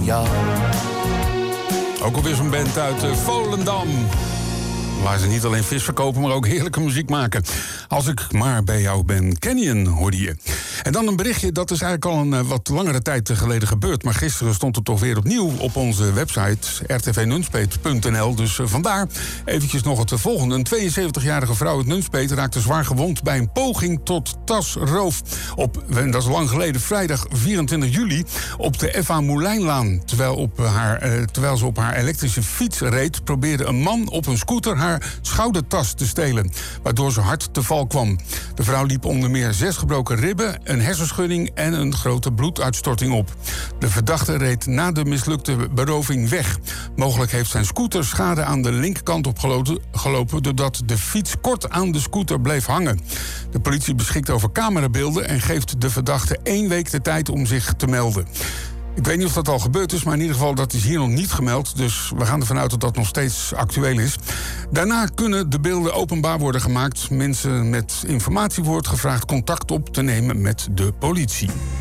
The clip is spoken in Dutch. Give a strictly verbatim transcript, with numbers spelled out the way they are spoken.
van jou. Ook alweer zo'n band uit uh, Volendam. Waar ze niet alleen vis verkopen, maar ook heerlijke muziek maken. Als ik maar bij jou ben, Canyon, hoorde je. En dan een berichtje, dat is eigenlijk al een uh, wat langere tijd geleden gebeurd. Maar gisteren stond het toch weer opnieuw op onze website r t v nunspeet punt n l. Dus uh, vandaar eventjes nog het volgende. Een tweeënzeventigjarige vrouw uit Nunspeet raakte zwaar gewond bij een poging tot tasroof. Op, en dat is lang geleden, vrijdag vierentwintig juli, op de F A Moelijnlaan. Terwijl, op haar, uh, terwijl ze op haar elektrische fiets reed, probeerde een man op een scooter haar schoudertas te stelen, waardoor ze hard te val kwam. De vrouw liep onder meer zes gebroken ribben, een hersenschudding en een grote bloeduitstorting op. De verdachte reed na de mislukte beroving weg. Mogelijk heeft zijn scooter schade aan de linkerkant opgelopen, doordat de fiets kort aan de scooter bleef hangen. De politie beschikt over camerabeelden en geeft de verdachte één week de tijd om zich te melden. Ik weet niet of dat al gebeurd is, maar in ieder geval dat is hier nog niet gemeld. Dus we gaan ervan uit dat dat nog steeds actueel is. Daarna kunnen de beelden openbaar worden gemaakt. Mensen met informatie wordt gevraagd contact op te nemen met de politie.